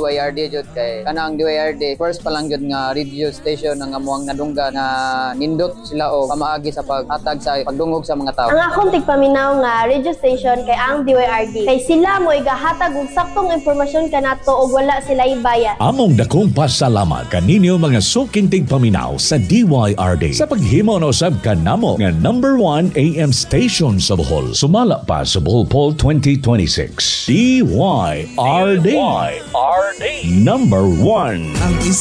DYRD jud kay kanang DYRD first pa lang jud nga radio station nga amuang nadungga na nindot sila o pamaagi sa paghatag sa pagdungog sa mga tao. Ang akong tigpaminaw nga radio station kay ang DYRD kay sila mo igahatag og saktong impormasyon kanato og wala sila ibayad. Among dakong pasalamat kaninyo mga suking tigpaminaw sa DYRD sa paghimo na usab kanamo nga number 1 AM station sa Bohol. Sumala pa sa Bohol Poll 2026. DYRD. Number 1.